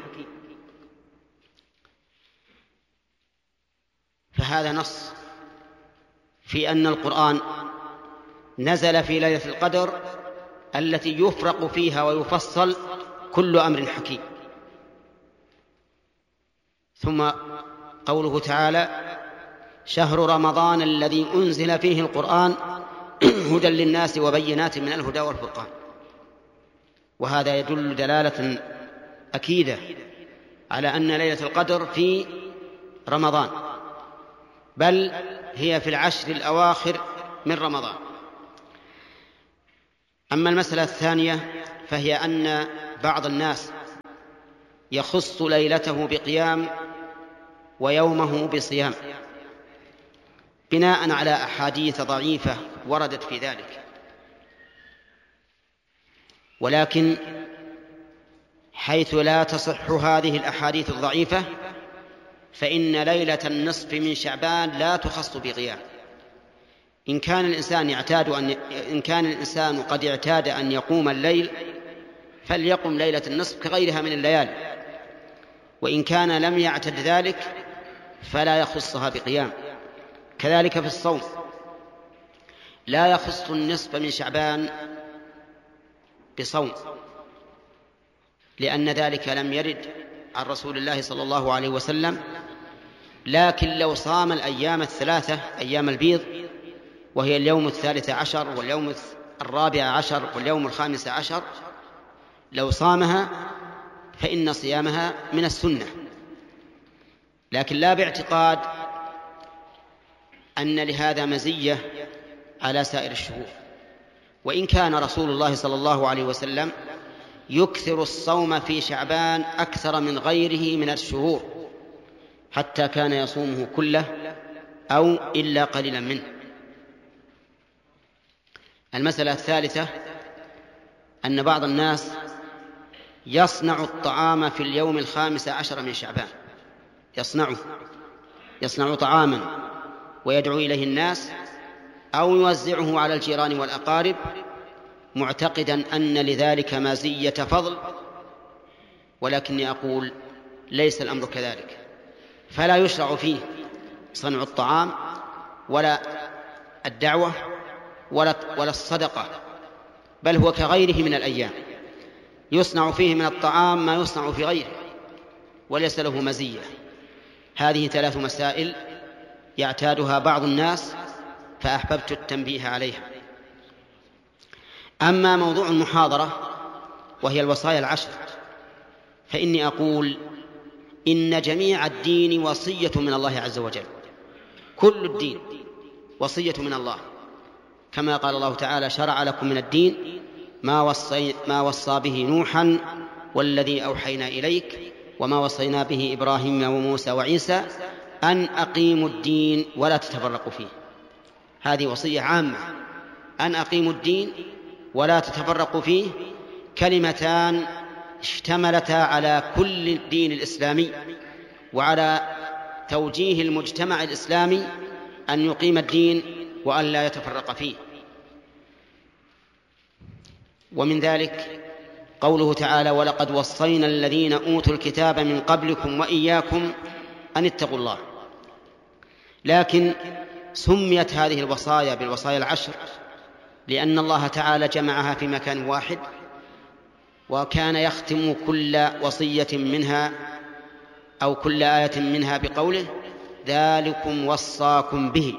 فهذا نص في أن القرآن نزل في ليلة القدر التي يفرق فيها ويفصل كل أمر حكيم. ثم قوله تعالى: شهر رمضان الذي أنزل فيه القرآن هدى للناس وبينات من الهدى والفرقان. وهذا يدل دلالة أكيدة على أن ليلة القدر في رمضان، بل هي في العشر الأواخر من رمضان. أما المسألة الثانية فهي أن بعض الناس يخص ليلته بقيام ويومه بصيام بناء على أحاديث ضعيفة وردت في ذلك، ولكن حيث لا تصح هذه الأحاديث الضعيفة فإن ليلة النصف من شعبان لا تخص بقيام. إن كان الإنسان يعتاد أن إن كان الإنسان قد اعتاد أن يقوم الليل فليقم ليلة النصف كغيرها من الليالي، وإن كان لم يعتد ذلك فلا يخصها بقيام. كذلك في الصوم لا يخص النصف من شعبان بصوم، لأن ذلك لم يرد عن رسول الله صلى الله عليه وسلم، لكن لو صام الأيام الثلاثة أيام البيض وهي اليوم الثالث عشر واليوم الرابع عشر واليوم الخامس عشر، لو صامها فإن صيامها من السنة، لكن لا باعتقاد أن لهذا مزية على سائر الشهور. وإن كان رسول الله صلى الله عليه وسلم يكثر الصوم في شعبان أكثر من غيره من الشهور، حتى كان يصومه كله أو إلا قليلا منه. المسألة الثالثة أن بعض الناس يصنع الطعام في اليوم الخامس عشر من شعبان، يصنعه يصنع طعاما ويدعو إليه الناس أو يوزعه على الجيران والأقارب معتقدا أن لذلك مزية فضل، ولكني أقول ليس الأمر كذلك، فلا يشرع فيه صنع الطعام ولا الدعوة ولا, ولا الصدقة، بل هو كغيره من الأيام يصنع فيه من الطعام ما يصنع في غيره وليس له مزية. هذه ثلاث مسائل يعتادها بعض الناس فأحببت التنبيه عليها. أما موضوع المحاضرة وهي الوصايا العشر فإني أقول إن جميع الدين وصية من الله عز وجل، كل الدين وصية من الله، كما قال الله تعالى: شرع لكم من الدين ما وصي ما وصى به نوحا والذي أوحينا إليك وما وصينا به إبراهيم وموسى وعيسى أن أقيموا الدين ولا تتفرقوا فيه. هذه وصية عامة، أن أقيموا الدين ولا تتفرقوا فيه، كلمتان اشتملتا على كل الدين الإسلامي وعلى توجيه المجتمع الإسلامي أن يقيم الدين وأن لا يتفرق فيه. ومن ذلك قوله تعالى: ولقد وصينا الذين أوتوا الكتاب من قبلكم وإياكم أن اتقوا الله. لكن سميت هذه الوصايا بالوصايا العشر لأن الله تعالى جمعها في مكان واحد، وكان يختم كل وصية منها أو كل آية منها بقوله: ذلكم وصاكم به.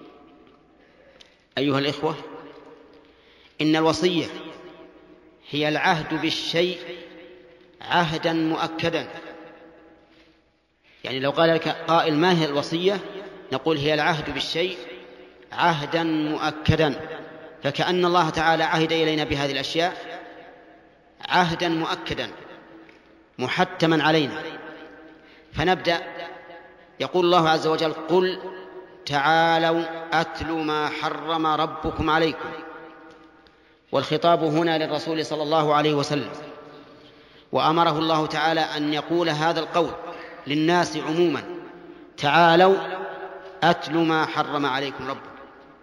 أيها الإخوة، إن الوصية هي العهد بالشيء عهدا مؤكدا. يعني لو قال لك قائل: ما هي الوصية؟ نقول: هي العهد بالشيء عهدا مؤكدا، فكأن الله تعالى عهد إلينا بهذه الأشياء عهدا مؤكدا محتما علينا. فنبدأ. يقول الله عز وجل: قل تعالوا أتل ما حرم ربكم عليكم، والخطاب هنا للرسول صلى الله عليه وسلم، وأمره الله تعالى أن يقول هذا القول للناس عموما: تعالوا أتل ما حرم عليكم ربكم.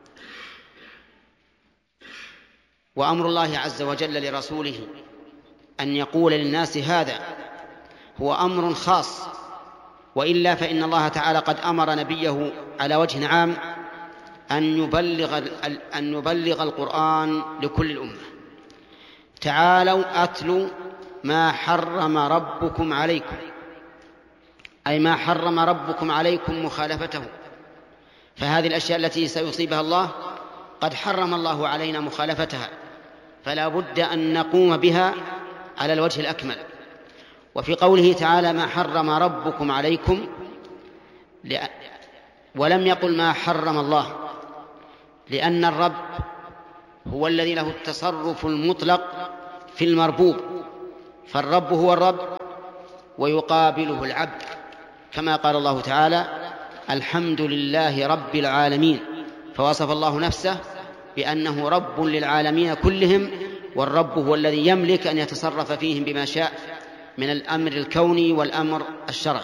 وأمر الله عز وجل لرسوله أن يقول للناس هذا هو أمر خاص، وإلا فإن الله تعالى قد أمر نبيه على وجه عام أن يبلغ, أن يبلغ القرآن لكل الأمة. تعالوا أتلوا ما حرم ربكم عليكم، أي ما حرم ربكم عليكم مخالفته. فهذه الأشياء التي سيصيبها الله قد حرم الله علينا مخالفتها، فلا بد أن نقوم بها على الوجه الأكمل. وفي قوله تعالى: ما حرم ربكم عليكم، ولم يقل ما حرم الله، لأن الرب هو الذي له التصرف المطلق في المربوب، فالرب هو الرب ويقابله العبد، كما قال الله تعالى: الحمد لله رب العالمين، فوصف الله نفسه بأنه رب للعالمين كلهم، والرب هو الذي يملك أن يتصرف فيهم بما شاء من الأمر الكوني والأمر الشرعي.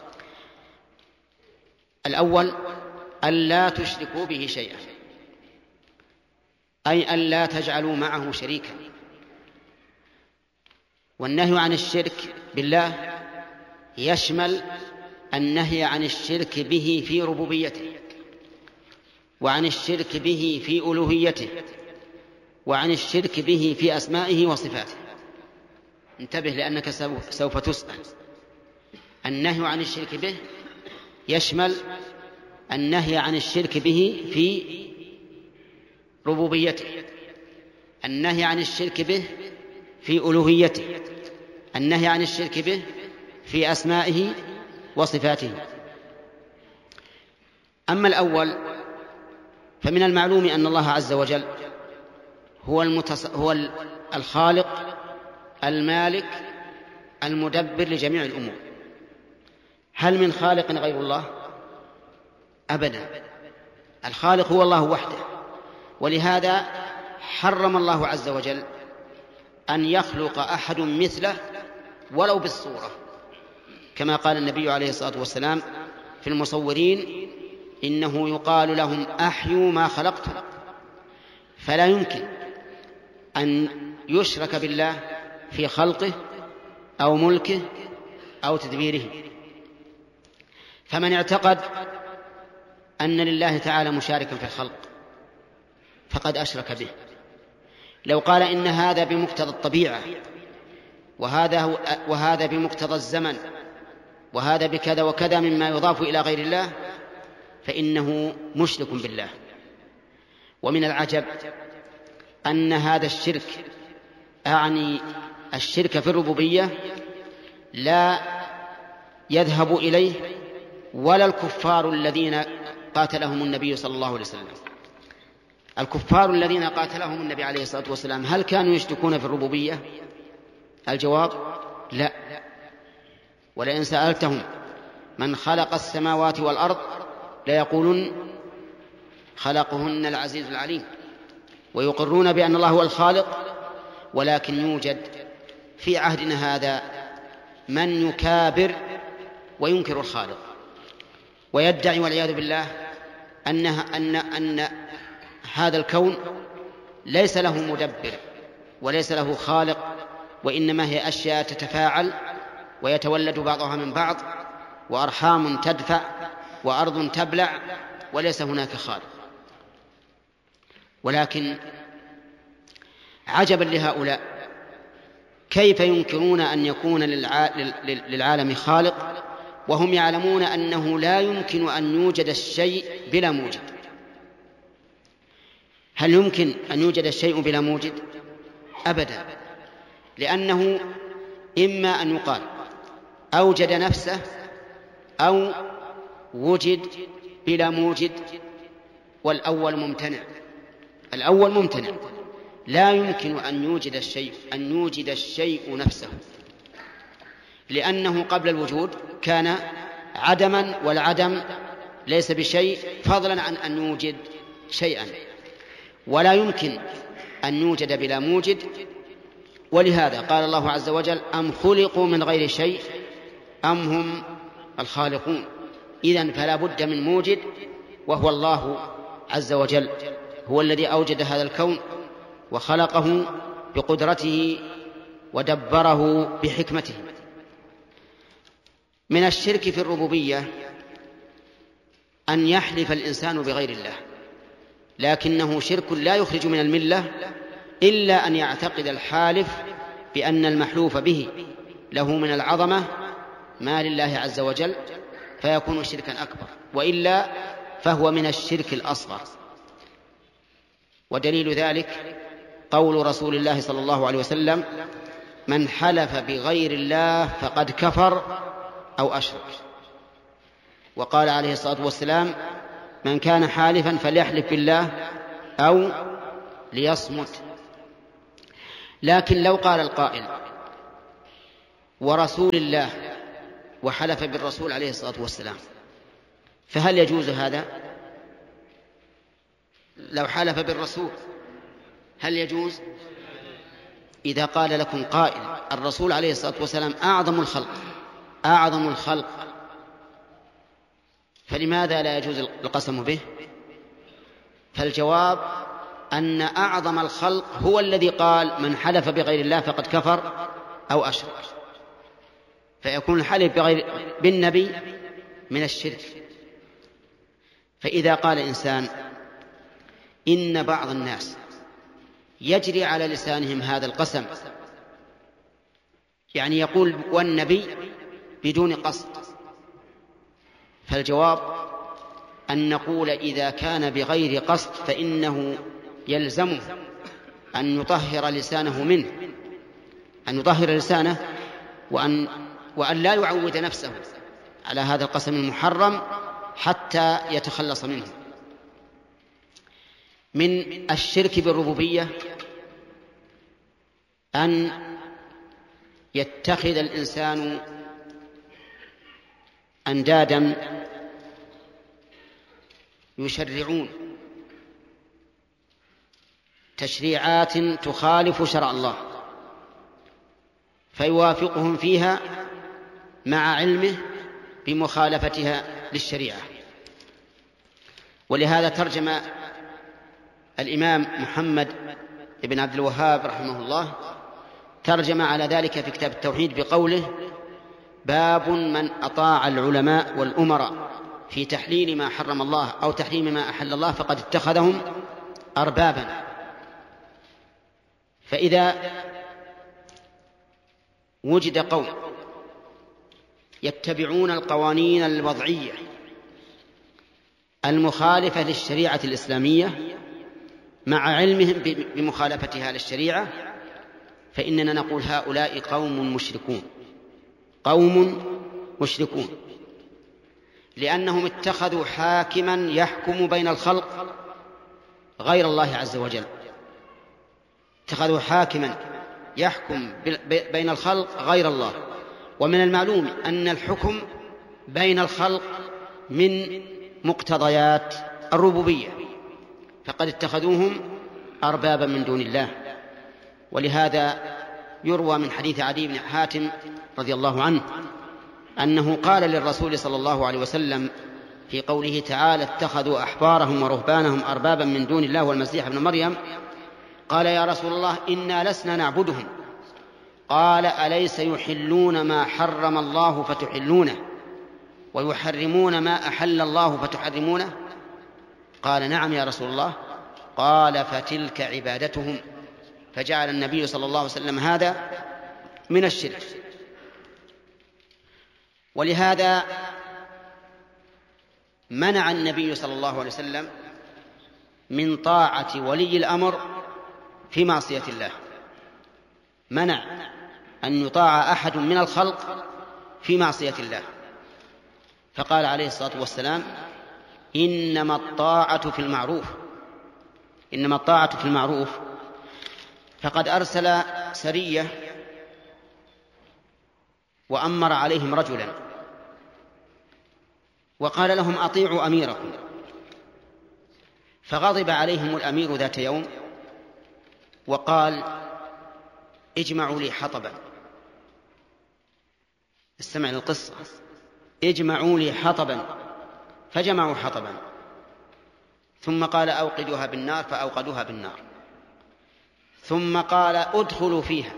الأول ألا تشركوا به شيئا، أي ألا تجعلوا معه شريكا. والنهي عن الشرك بالله يشمل النهي عن الشرك به في ربوبيته، وعن الشرك به في ألوهيته، وعن الشرك به في أسمائه وصفاته. انتبه لأنك سوف تسأل. النهي عن الشرك به يشمل النهي عن الشرك به في ربوبيته، النهي عن الشرك به في ألوهيته، النهي عن الشرك به في أسمائه وصفاته. أما الأول فمن المعلوم أن الله عز وجل هو, المتص... هو الخالق المالك المدبر لجميع الأمور. هل من خالق غير الله؟ أبدا، الخالق هو الله وحده، ولهذا حرم الله عز وجل أن يخلق أحد مثله ولو بالصورة، كما قال النبي عليه الصلاة والسلام في المصورين: إنه يقال لهم أحيوا ما خلقتم. فلا يمكن أن يشرك بالله في خلقه أو ملكه أو تدبيره. فمن اعتقد أن لله تعالى مشاركا في الخلق فقد أشرك به. لو قال إن هذا بمقتضى الطبيعة، وهذا, وهذا بمقتضى الزمن، وهذا بكذا وكذا مما يضاف إلى غير الله، فإنه مشرك بالله. ومن العجب أن هذا الشرك، أعني الشرك في الربوبية، لا يذهب إليه ولا الكفار الذين قاتلهم النبي صلى الله عليه وسلم. الكفار الذين قاتلهم النبي عليه الصلاة والسلام هل كانوا يشركون في الربوبية؟ الجواب لا. ولئن سألتهم من خلق السماوات والأرض ليقولون خلقهن العزيز العليم، ويقرون بأن الله هو الخالق. ولكن يوجد في عهدنا هذا من يكابر وينكر الخالق، ويدعي والعياذ بالله أنها أن أن هذا الكون ليس له مدبر وليس له خالق، وإنما هي أشياء تتفاعل ويتولد بعضها من بعض، وأرحام تدفع وأرض تبلع، وليس هناك خالق. ولكن عجبا لهؤلاء، كيف ينكرون أن يكون للعالم خالق وهم يعلمون أنه لا يمكن أن يوجد الشيء بلا موجد؟ هل يمكن أن يوجد الشيء بلا موجد؟ أبدا، لأنه إما أن يقال أوجد نفسه أو وجد بلا موجد، والأول ممتنع. الأول ممتنع، لا يمكن أن يوجد الشيء أن يوجد الشيء نفسه، لأنه قبل الوجود كان عدما، والعدم ليس بشيء فضلا عن أن يوجد شيئا. ولا يمكن أن يوجد بلا موجد، ولهذا قال الله عز وجل: أم خلقوا من غير شيء أم هم الخالقون. إذن فلا بد من موجد، وهو الله عز وجل، هو الذي أوجد هذا الكون وخلقه بقدرته ودبره بحكمته. من الشرك في الربوبية أن يحلف الإنسان بغير الله، لكنه شرك لا يخرج من الملة إلا أن يعتقد الحالف بأن المحلوف به له من العظمة ما لله عز وجل، فيكون شركا أكبر، وإلا فهو من الشرك الأصغر. ودليل ذلك قول رسول الله صلى الله عليه وسلم: من حلف بغير الله فقد كفر أو أشرك. وقال عليه الصلاة والسلام: من كان حالفا فليحلف بالله أو ليصمت. لكن لو قال القائل ورسول الله وحلف بالرسول عليه الصلاة والسلام، فهل يجوز هذا؟ لو حلف بالرسول هل يجوز؟ إذا قال لكم قائل الرسول عليه الصلاة والسلام أعظم الخلق أعظم الخلق فلماذا لا يجوز القسم به؟ فالجواب أن أعظم الخلق هو الذي قال من حلف بغير الله فقد كفر أو أشرك، فيكون الحلف بغير بالنبي من الشرك. فإذا قال إنسان إن بعض الناس يجري على لسانهم هذا القسم، يعني يقول والنبي بدون قصد، فالجواب أن نقول إذا كان بغير قصد فإنه يلزمه أن يطهر لسانه منه، أن يطهر لسانه وأن, وأن لا يعود نفسه على هذا القسم المحرم حتى يتخلص منه. من الشرك بالربوبية أن يتخذ الإنسان أندادا يشرعون تشريعات تخالف شرع الله فيوافقهم فيها مع علمه بمخالفتها للشريعة. ولهذا ترجم الإمام محمد بن عبد الوهاب رحمه الله ترجم على ذلك في كتاب التوحيد بقوله: باب من أطاع العلماء والأمراء في تحليل ما حرم الله أو تحريم ما أحل الله فقد اتخذهم أربابا. فإذا وجد قوم يتبعون القوانين الوضعية المخالفة للشريعة الإسلامية مع علمهم بمخالفتها للشريعة، فإننا نقول هؤلاء قوم مشركون قوم مشركون لأنهم اتخذوا حاكما يحكم بين الخلق غير الله عز وجل، اتخذوا حاكما يحكم بين الخلق غير الله. ومن المعلوم أن الحكم بين الخلق من مقتضيات الربوبية، فقد اتخذوهم أربابا من دون الله. ولهذا يروى من حديث عدي بن حاتم رضي الله عنه أنه قال للرسول صلى الله عليه وسلم في قوله تعالى: اتخذوا أحبارهم ورهبانهم أربابا من دون الله والمسيح ابن مريم، قال: يا رسول الله إنا لسنا نعبدهم. قال: أليس يحلون ما حرم الله فتحلونه ويحرمون ما أحل الله فتحرمونه؟ قال: نعم يا رسول الله. قال: فتلك عبادتهم. فجعل النبي صلى الله عليه وسلم هذا من الشرك. ولهذا منع النبي صلى الله عليه وسلم من طاعة ولي الأمر في معصية الله، منع أن يطاع أحد من الخلق في معصية الله، فقال عليه الصلاة والسلام: إنما الطاعة في المعروف إنما الطاعة في المعروف. فقد أرسل سرية وأمر عليهم رجلا وقال لهم: أطيعوا أميركم. فغضب عليهم الأمير ذات يوم وقال: اجمعوا لي حطبا. استمع للقصة: اجمعوا لي حطبا. فجمعوا حطبا، ثم قال: أوقدوها بالنار، فأوقدوها بالنار. ثم قال: ادخلوا فيها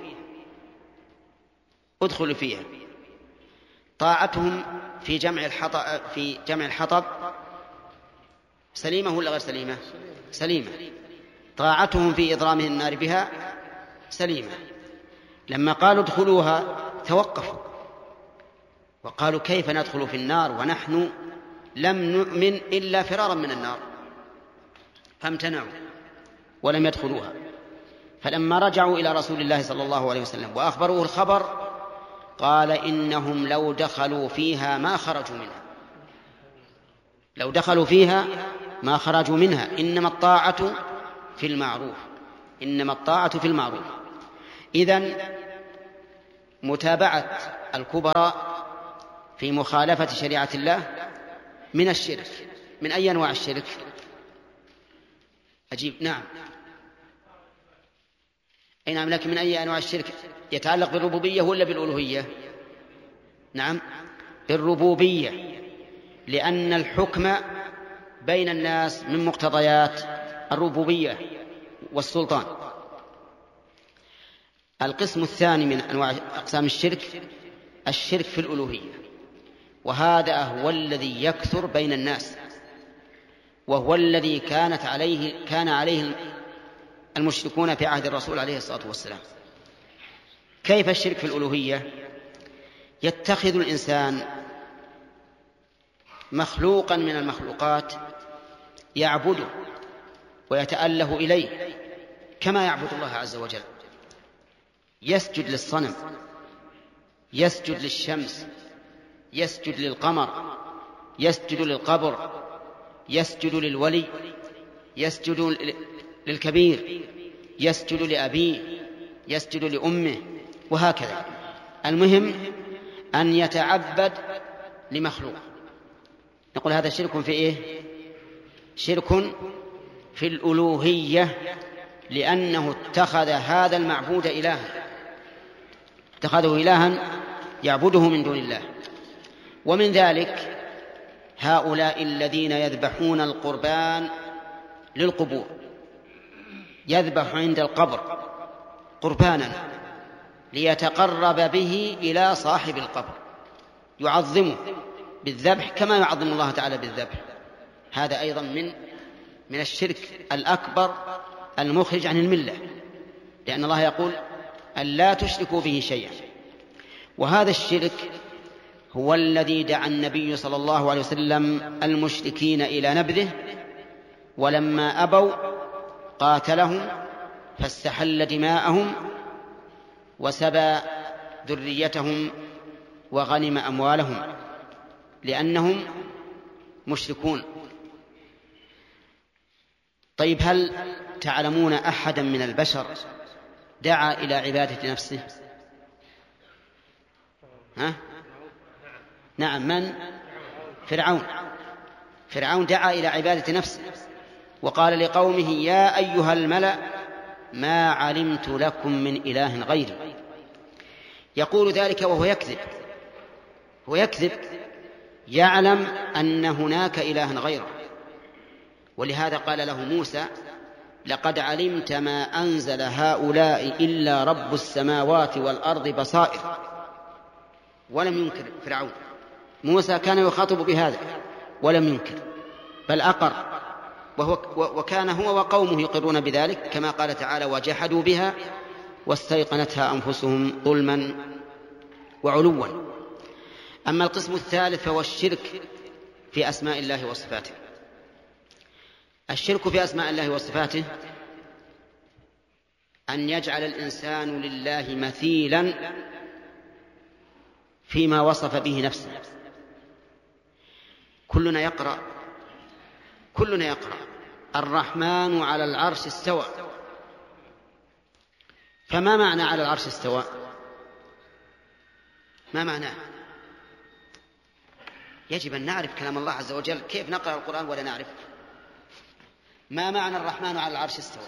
ادخلوا فيها. طاعتهم في جمع الحطب في جمع الحطب سليمة ولا غير سليمة؟ سليمة. طاعتهم في إضرام النار بها سليمة. لما قالوا ادخلوها توقفوا وقالوا: كيف ندخل في النار ونحن لم نؤمن إلا فرارا من النار؟ فامتنعوا ولم يدخلوها. فلما رجعوا إلى رسول الله صلى الله عليه وسلم وأخبروه الخبر قال: إنهم لو دخلوا فيها ما خرجوا منها لو دخلوا فيها ما خرجوا منها إنما الطاعة في المعروف، إنما الطاعة في المعروف. إذن متابعة الكبراء في مخالفة شريعة الله من الشرك. من أي أنواع الشرك؟ أجيب نعم. أي نعم، لكن من أي أنواع الشرك؟ يتعلق بالربوبية ولا بالألوهية؟ نعم بالربوبية، لأن الحكم بين الناس من مقتضيات الربوبية والسلطان. القسم الثاني من أنواع أقسام الشرك الشرك في الألوهية، وهذا هو الذي يكثر بين الناس، وهو الذي كانت عليه كان عليه المشركون في عهد الرسول عليه الصلاة والسلام. كيف الشرك في الألوهية؟ يتخذ الإنسان مخلوقا من المخلوقات يعبده ويتأله إليه كما يعبد الله عز وجل، يسجد للصنم، يسجد للشمس، يسجد للقمر، يسجد للقبر، يسجد للولي، يسجد للكبير، يسجد لأبيه، يسجد لأمه، وهكذا. المهم أن يتعبد لمخلوق. نقول هذا شرك في إيه؟ شرك في الألوهية، لأنه اتخذ هذا المعبود إلها، اتخذه إلها يعبده من دون الله. ومن ذلك هؤلاء الذين يذبحون القربان للقبور، يذبح عند القبر قربانا ليتقرب به إلى صاحب القبر، يعظمه بالذبح كما يعظم الله تعالى بالذبح. هذا أيضا من من الشرك الأكبر المخرج عن الملة، لأن الله يقول أن لا تشركوا به شيئا. وهذا الشرك هو الذي دعا النبي صلى الله عليه وسلم المشركين إلى نبذه، ولما أبوا قاتلهم فاستحل دماءهم وسبى ذريتهم وغنم أموالهم، لأنهم مشركون. طيب، هل تعلمون أحدا من البشر دعا إلى عبادة نفسه؟ ها؟ نعم، من؟ فرعون. فرعون دعا إلى عبادة نفسه وقال لقومه: يا أيها الملأ ما علمت لكم من إله غيري. يقول ذلك وهو يكذب، هو يكذب، يعلم أن هناك إلها غيره. ولهذا قال له موسى: لقد علمت ما أنزل هؤلاء إلا رب السماوات والأرض بصائر. ولم ينكر فرعون. موسى كان يخاطب بهذا ولم ينكر، بل أقر، وهو وكان هو وقومه يقرون بذلك، كما قال تعالى: وجحدوا بها واستيقنتها أنفسهم ظلما وعلوا. أما القسم الثالث فهو الشرك في أسماء الله وصفاته. الشرك في أسماء الله وصفاته أن يجعل الإنسان لله مثيلا فيما وصف به نفسه. كلنا يقرأ كلنا يقرأ الرحمن على العرش استوى. فما معنى على العرش استوى؟ ما معناه؟ يجب أن نعرف كلام الله عز وجل. كيف نقرأ القرآن ولا نعرف؟ ما معنى الرحمن على العرش استوى؟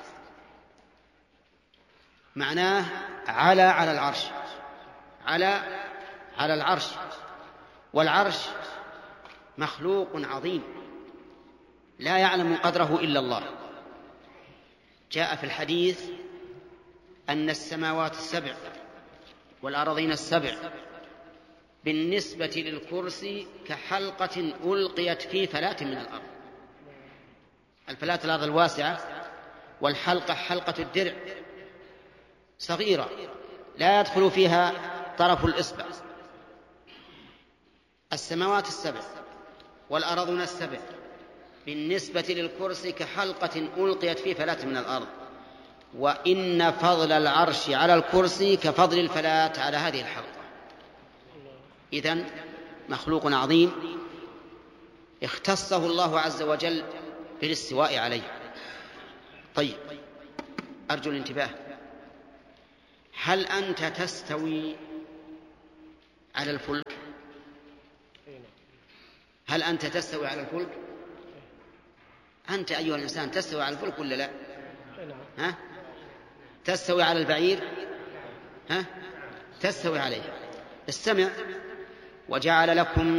معناه على على العرش، على على العرش. والعرش مخلوق عظيم لا يعلم قدره إلا الله. جاء في الحديث أن السماوات السبع والأرضين السبع بالنسبة للكرسي كحلقة ألقيت في فلاة من الأرض. الفلاة الأرض الواسعة، والحلقة حلقة الدرع صغيرة لا يدخل فيها طرف الإصبع. السماوات السبع والأرضون السبع بالنسبة للكرسي كحلقة ألقيت في فلاة من الأرض، وإن فضل العرش على الكرسي كفضل الفلاة على هذه الحلقة. إذن مخلوق عظيم اختصه الله عز وجل بالاستواء عليه. طيب، أرجو الانتباه. هل أنت تستوي على الفلك؟ هل أنت تستوي على الفلك؟ أنت أيها الإنسان تستوي على الفلك ولا لا؟ ها؟ تستوي على البعير؟ ها؟ تستوي عليه. استمع. وجعل لكم